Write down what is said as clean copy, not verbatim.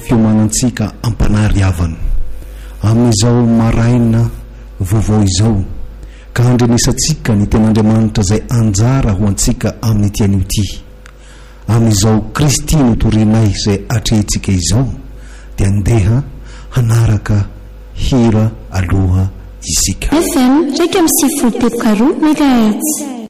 fiomanantsika ampanary havana amin'izao maraina vaovao izao ka andrenesantsika ny ten'Andriamanitra izay anjara ho antsika amin'ny tian'ity amin'izao Kristy no torinay izay atrehintsika izao dia andeha hanaraka hira aloha isika. FM 104.2 MHz